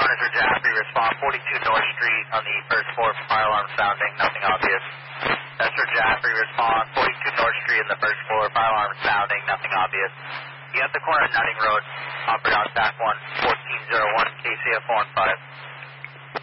Monitor Jaffrey, respond 42 North Street on the first floor, fire alarm sounding, nothing obvious. Esther Jaffrey, respond 42 North Street on the first floor, fire alarm sounding, nothing obvious. You at the corner of Nutting Road, operate on stack 1, 1401, KCF 15.